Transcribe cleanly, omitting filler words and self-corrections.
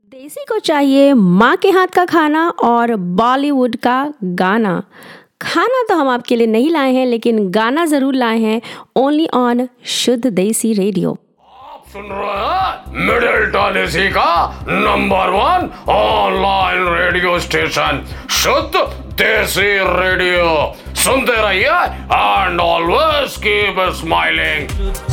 देसी को चाहिए माँ के हाथ का खाना और बॉलीवुड का गाना। खाना तो हम आपके लिए नहीं लाए हैं, लेकिन गाना ज़रूर लाए हैं। ओनली ऑन शुद्ध देसी रेडियो। आप सुन रहे हैं मिडिल टेनेसी का नंबर 1 ऑनलाइन रेडियो स्टेशन शुद्ध देसी रेडियो। सुनते रहिए एंड ऑलवेज कीप स्माइलिंग।